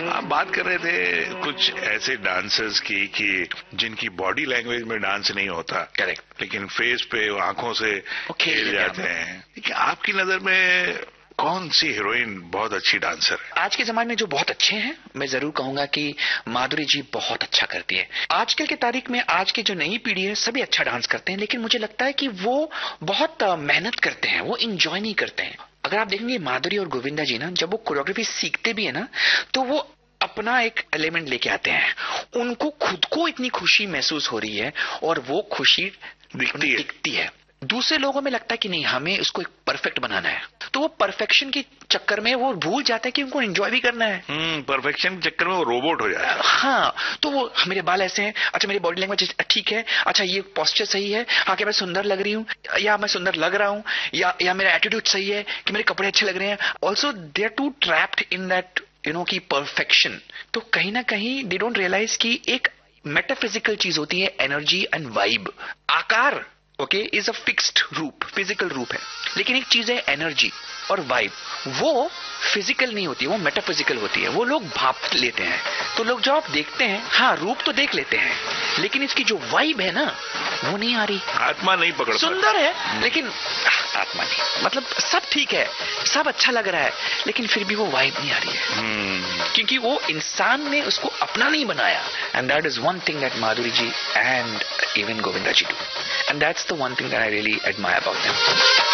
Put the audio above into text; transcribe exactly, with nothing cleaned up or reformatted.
आप बात कर रहे थे कुछ ऐसे डांसर्स की कि जिनकी बॉडी लैंग्वेज में डांस नहीं होता, करेक्ट, लेकिन फेस पे आंखों से खेल जाते हैं। लेकिन आपकी नजर में कौन सी हीरोइन बहुत अच्छी डांसर है? आज के जमाने में जो बहुत अच्छे हैं, मैं जरूर कहूंगा कि माधुरी जी बहुत अच्छा करती है। आजकल के तारीख में आज की जो नई पीढ़ी है सभी अच्छा डांस करते हैं, लेकिन मुझे लगता है कि वो बहुत मेहनत करते हैं, वो इंजॉय नहीं करते हैं। अगर आप देखेंगे माधुरी और गोविंदा जी ना, जब वो कोरियोग्राफी सीखते भी है ना, तो वो अपना एक एलिमेंट लेके आते हैं। उनको खुद को इतनी खुशी महसूस हो रही है और वो खुशी दिखती है, दिखती है। दूसरे लोगों में लगता है कि नहीं, हमें इसको एक परफेक्ट बनाना है, तो वो परफेक्शन के चक्कर में वो भूल जाते हैं कि उनको एंजॉय भी करना है। हम्म परफेक्शन के चक्कर में वो रोबोट हो जाता है। हाँ, तो वो मेरे बाल ऐसे हैं, अच्छा मेरी बॉडी लैंग्वेज ठीक है, अच्छा ये पोस्चर सही है, हाँ क्या मैं सुंदर लग रही हूँ, या मैं सुंदर लग रहा हूँ, या या मेरा एटीट्यूड सही है, कि मेरे कपड़े अच्छे लग रहे हैं। Also they are to trapped in that you know की परफेक्शन। तो कहीं ना कहीं दे डोंट रियलाइज कि एक मेटाफिजिकल चीज होती है एनर्जी एंड वाइब। आकार ओके इज अ फिक्स्ड रूप, फिजिकल रूप है, लेकिन एक चीज है एनर्जी और वाइब, वो फिजिकल नहीं होती है, वो मेटाफिजिकल होती है। वो लोग भाप लेते हैं। तो लोग जब आप देखते हैं, हाँ रूप तो देख लेते हैं, लेकिन इसकी जो वाइब है ना, वो नहीं आ रही। आत्मा नहीं पकड़, सुंदर है लेकिन आत्मा नहीं, मतलब सब ठीक है, सब अच्छा लग रहा है, लेकिन फिर भी वो वाइब नहीं आ रही है, क्योंकि वो इंसान ने उसको अपना नहीं बनाया। And that is one thing that Madhuri ji and even Govinda ji do, and that's the one thing that I really admire about them.